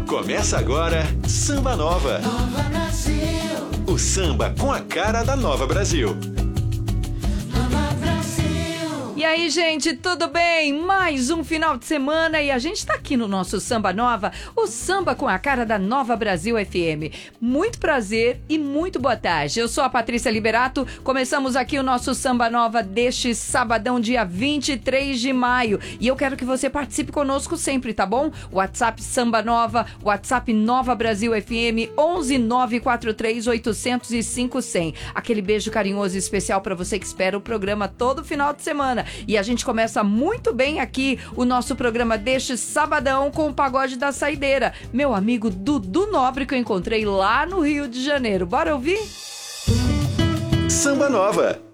Começa agora Samba Nova. Nova Brasil. O samba com a cara da Nova Brasil. Nova Brasil. E aí, gente, tudo bem? Mais um final de semana e a gente tá aqui no nosso Samba Nova, o samba com a cara da Nova Brasil FM. Muito prazer e muito boa tarde. Eu sou a Patrícia Liberato. Começamos aqui o nosso Samba Nova deste sabadão, dia 23 de maio. E eu quero que você participe conosco sempre, tá bom? WhatsApp Samba Nova, WhatsApp Nova Brasil FM, 11 943 805 100. Aquele beijo carinhoso e especial pra você que espera o programa todo final de semana. E a gente começa muito bem aqui o nosso programa deste sabadão com o Pagode da Saideira. Meu amigo Dudu Nobre, que eu encontrei lá no Rio de Janeiro. Bora ouvir? Samba Nova.